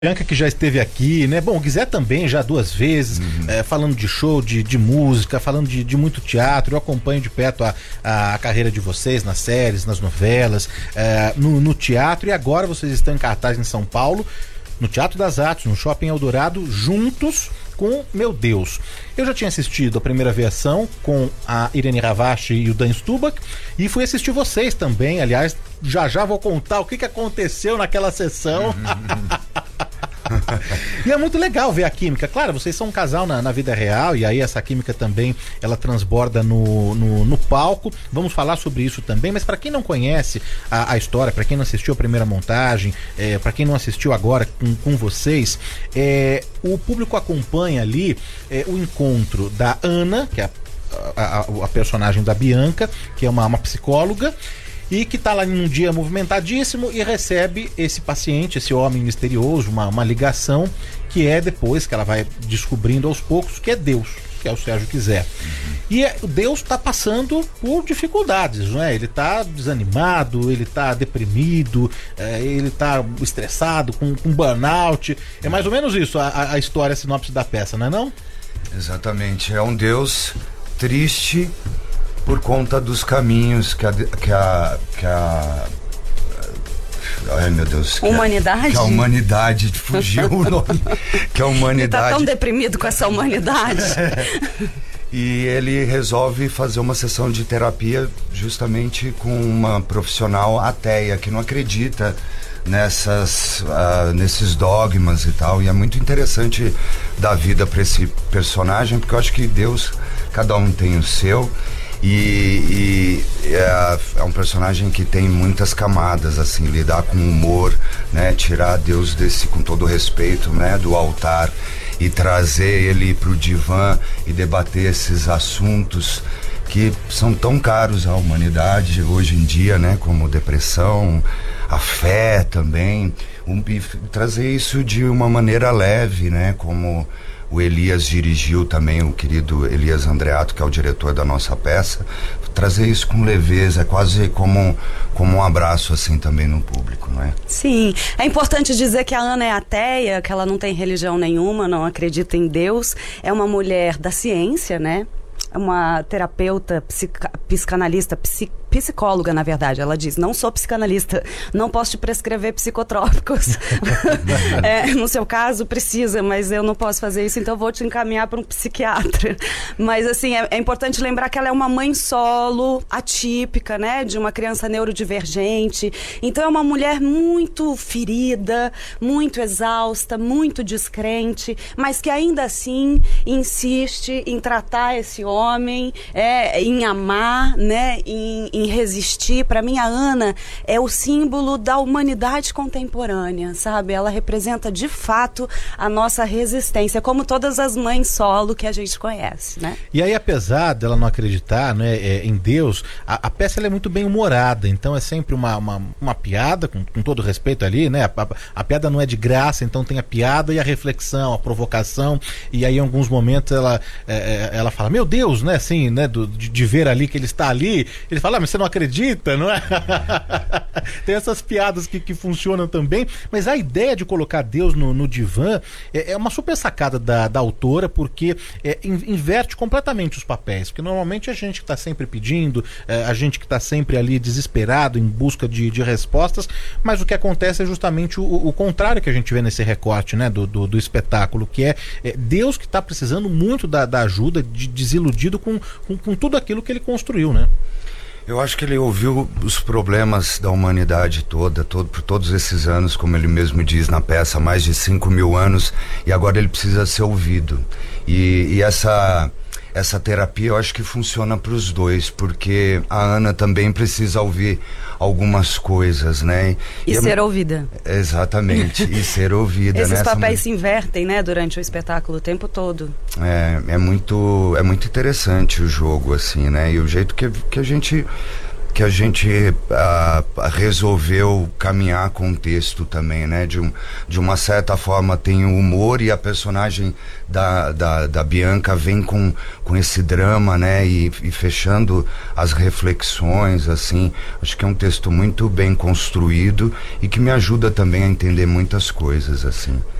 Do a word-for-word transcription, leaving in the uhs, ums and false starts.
Bianca, que já esteve aqui, né? Bom, o Guizé também, já duas vezes, uhum. é, falando de show, de, de música, falando de, de muito teatro. Eu acompanho de perto a, a, a carreira de vocês nas séries, nas novelas, é, no, no teatro, e agora vocês estão em cartaz em São Paulo, no Teatro das Artes, no Shopping Eldorado, juntos com Meu Deus. Eu já tinha assistido a primeira versão com a Irene Ravache e o Dan Stubach, e fui assistir vocês também. Aliás, já já vou contar o que, que aconteceu naquela sessão. Uhum. E é muito legal ver a química. Claro, vocês são um casal na, na vida real, e aí essa química também ela transborda no, no, no palco. Vamos falar sobre isso também, mas para quem não conhece a, a história, para quem não assistiu a primeira montagem, é, para quem não assistiu agora com, com vocês, é, o público acompanha ali é, o encontro da Ana, que é a, a, a personagem da Bianca, que é uma, uma psicóloga, e que está lá num dia movimentadíssimo e recebe esse paciente, esse homem misterioso, uma, uma ligação, que é depois que ela vai descobrindo aos poucos que é Deus, que é o Sérgio Quiser. Uhum. E é, Deus está passando por dificuldades, não é? Ele está desanimado, ele está deprimido, é, ele está estressado, com, com burnout. É mais ou menos isso a, a história, a sinopse da peça, não é não? Exatamente, é um Deus triste por conta dos caminhos que a que a, que a ai meu Deus, que humanidade? A, que a humanidade fugiu o nome, que a humanidade ele tá tão deprimido com essa humanidade. E ele resolve fazer uma sessão de terapia justamente com uma profissional ateia que não acredita nessas uh, nesses dogmas e tal, e é muito interessante dar vida para esse personagem, porque eu acho que Deus, cada um tem o seu. E, e é, é um personagem que tem muitas camadas, assim, lidar com humor, né, tirar Deus desse, com todo respeito, né, do altar e trazer ele pro divã e debater esses assuntos que são tão caros à humanidade hoje em dia, né, como depressão, a fé também, um, e trazer isso de uma maneira leve, né, como o Elias dirigiu também, o querido Elias Andreato, que é o diretor da nossa peça, trazer isso com leveza, quase como, como um abraço assim também no público, não é? Sim, é importante dizer que a Ana é ateia, que ela não tem religião nenhuma, não acredita em Deus, é uma mulher da ciência, né? É uma terapeuta, psica, psicanalista, psic, psicóloga, na verdade. Ela diz, não sou psicanalista, não posso te prescrever psicotrópicos. É, no seu caso, precisa, mas eu não posso fazer isso, então vou te encaminhar para um psiquiatra. Mas, assim, é, é importante lembrar que ela é uma mãe solo, atípica, né? De uma criança neurodivergente. Então, é uma mulher muito ferida, muito exausta, muito descrente, mas que ainda assim insiste em tratar esse homem, é, em amar, né? Em, em resistir. Para mim, a Ana é o símbolo da humanidade contemporânea, sabe? Ela representa, de fato, a nossa resistência, como todas as mães solo que a gente conhece, né? E aí, apesar dela não acreditar, né, é, em Deus, a, a peça ela é muito bem humorada, então é sempre uma, uma, uma piada, com, com todo respeito ali, né? A, a, a piada não é de graça, então tem a piada e a reflexão, a provocação, e aí em alguns momentos ela, é, ela fala, meu Deus, né, assim, né, do, de, de ver ali que ele está ali, ele fala, ah, mas você não acredita, não é? Tem essas piadas que, que funcionam também, mas a ideia de colocar Deus no, no divã é, é uma super sacada da, da autora, porque é, inverte completamente os papéis, porque normalmente a gente que está sempre pedindo, é, a gente que está sempre ali desesperado em busca de, de respostas, mas o que acontece é justamente o, o contrário que a gente vê nesse recorte, né, do, do, do espetáculo, que é, é Deus que está precisando muito da, da ajuda, de, desiludido com, com, com tudo aquilo que ele construiu, né? Eu acho que ele ouviu os problemas da humanidade toda, todo, por todos esses anos, como ele mesmo diz na peça, mais de cinco mil anos, e agora ele precisa ser ouvido. E, e essa, essa terapia eu acho que funciona para os dois, porque a Ana também precisa ouvir algumas coisas, né? E, e ser é, ouvida. Exatamente, e ser ouvida. Esses né? papéis Essa... se invertem, né, durante o espetáculo o tempo todo. É, é muito, é muito interessante o jogo, assim, né? E o jeito que, que a gente que a gente uh, resolveu caminhar com o texto também, né? De, um, de uma certa forma tem o humor, e a personagem da, da, da Bianca vem com, com esse drama, né? E, e fechando as reflexões, assim. Acho que é um texto muito bem construído e que me ajuda também a entender muitas coisas, assim.